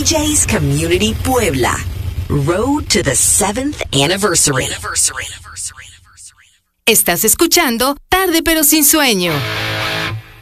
DJ's Community Puebla. Road to the 7th anniversary. Estás escuchando Tarde pero sin sueño.